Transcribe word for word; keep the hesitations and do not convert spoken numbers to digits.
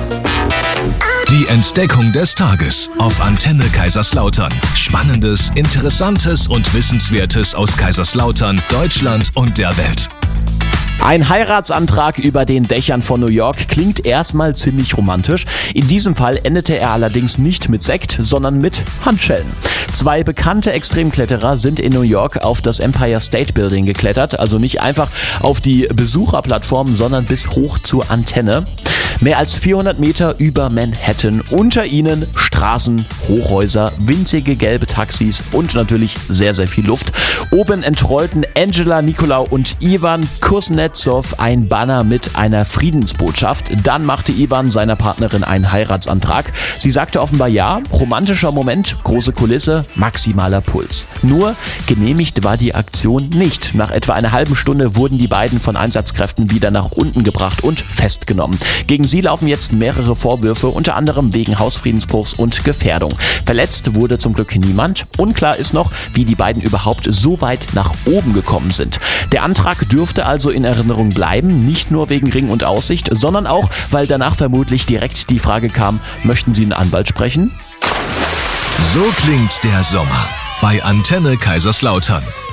Die Entdeckung des Tages auf Antenne Kaiserslautern. Spannendes, Interessantes und Wissenswertes aus Kaiserslautern, Deutschland und der Welt. Ein Heiratsantrag über den Dächern von New York klingt erstmal ziemlich romantisch. In diesem Fall endete er allerdings nicht mit Sekt, sondern mit Handschellen. Zwei bekannte Extremkletterer sind in New York auf das Empire State Building geklettert, also nicht einfach auf die Besucherplattform, sondern bis hoch zur Antenne. Mehr als vierhundert Meter über Manhattan, unter ihnen Straßen, Hochhäuser, winzige gelbe Taxis und natürlich sehr, sehr viel Luft. Oben entrollten Angela Nicolau und Ivan Kuznetsov ein Banner mit einer Friedensbotschaft. Dann machte Ivan seiner Partnerin einen Heiratsantrag. Sie sagte offenbar ja, romantischer Moment, große Kulisse, maximaler Puls. Nur genehmigt war die Aktion nicht. Nach etwa einer halben Stunde wurden die beiden von Einsatzkräften wieder nach unten gebracht und festgenommen. Gegen sie laufen jetzt mehrere Vorwürfe, unter anderem wegen Hausfriedensbruchs und Gefährdung. Verletzt wurde zum Glück niemand. Unklar ist noch, wie die beiden überhaupt so weit nach oben gekommen sind. Der Antrag dürfte also in Erinnerung bleiben, nicht nur wegen Ring und Aussicht, sondern auch, weil danach vermutlich direkt die Frage kam, möchten Sie einen Anwalt sprechen? So klingt der Sommer bei Antenne Kaiserslautern.